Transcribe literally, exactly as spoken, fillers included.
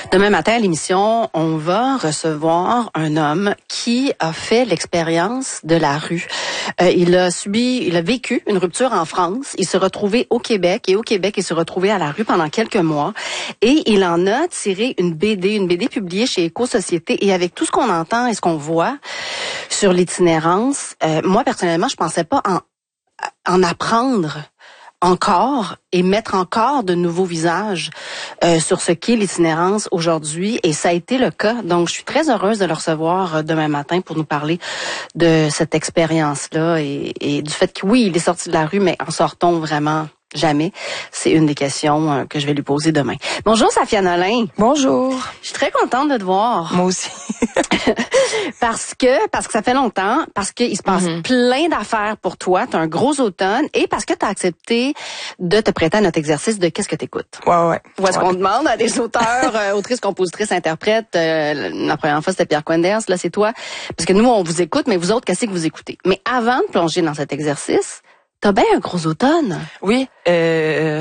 Demain matin à l'émission, on va recevoir un homme qui a fait l'expérience de la rue. Euh, il a subi, il a vécu une rupture en France. Il s'est retrouvé au Québec et au Québec, il s'est retrouvé à la rue pendant quelques mois. Et il en a tiré une B D, une B D publiée chez Éco-Société. Et avec tout ce qu'on entend et ce qu'on voit sur l'itinérance, euh, moi personnellement, je pensais pas en, en apprendre encore et mettre encore de nouveaux visages euh, sur ce qu'est l'itinérance aujourd'hui. Et ça a été le cas. Donc, je suis très heureuse de le recevoir euh, demain matin pour nous parler de cette expérience-là et, et du fait que, oui, il est sorti de la rue, mais en sort-on vraiment jamais? C'est une des questions euh, que je vais lui poser demain. Bonjour, Safia Nolin. Bonjour. Je suis très contente de te voir. Moi aussi. parce que parce que ça fait longtemps, parce qu'il se passe mm-hmm. plein d'affaires pour toi, tu as un gros automne et parce que tu as accepté de te prêter à notre exercice de qu'est-ce que t'écoutes. Ouais ouais. Où est-ce ouais. qu'on demande à des auteurs, euh, autrices, compositrices, interprètes, euh, la première fois c'était Pierre Quenders, là c'est toi, parce que nous on vous écoute, mais vous autres qu'est-ce que vous écoutez? Mais avant de plonger dans cet exercice, t'as bien un gros automne. Oui, euh